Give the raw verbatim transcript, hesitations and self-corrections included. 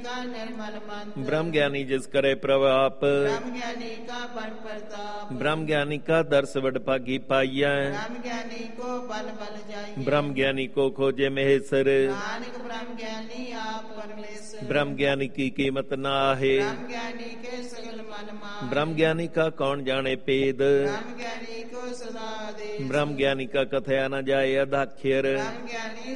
का निर्मल मंत्र। ब्रह्म ज्ञानी जिस करे प्रभाप, ब्रह्म ज्ञानी का बल प्रताप। ब्रह्म ज्ञानी का दर्श वडभागी पाइया, ब्रह्म ज्ञानी को बल बल जाइए। ब्रह्म ज्ञानी को खोजे महेश्वर, नानक ब्रह्म ज्ञानी आप परमेश्वर। ब्रह्म ज्ञानी की कीमत ना आहे, ब्रह्म ज्ञानी के सगल मन मान। ब्रह्म ज्ञानी का कौन जाने पेद, ब्रह्म ज्ञानी को सदा आदेश। ब्रह्म ज्ञानी का कथया न जाए अधाक्षर, ब्रह्म ज्ञानी